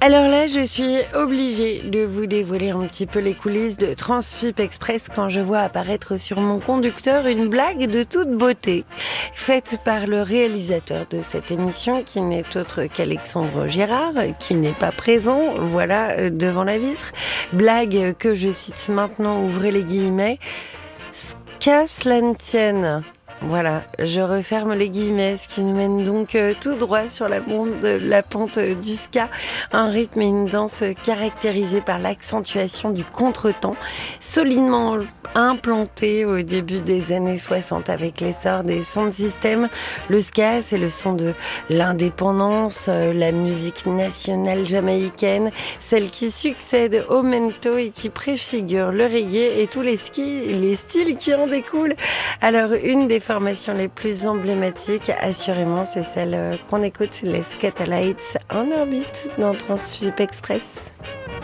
Alors là, je suis obligée de vous dévoiler un petit peu les coulisses de Transfip Express quand je vois apparaître sur mon conducteur une blague de toute beauté, faite par le réalisateur de cette émission qui n'est autre qu'Alexandre Gérard, qui n'est pas présent, voilà, devant la vitre. Blague que je cite maintenant, ouvrez les guillemets, qu'à cela ne tienne. Voilà, je referme les guillemets, ce qui nous mène donc tout droit sur la pente du ska, un rythme et une danse caractérisés par l'accentuation du contretemps, solidement implanté au début des années 60 avec l'essor des sound systems. Le ska, c'est le son de l'indépendance, la musique nationale jamaïcaine, celle qui succède au mento et qui préfigure le reggae et tous les styles qui en découlent. Alors, une des formations les plus emblématiques, assurément, c'est celle qu'on écoute, les Skatalites en orbite dans Transfip Express.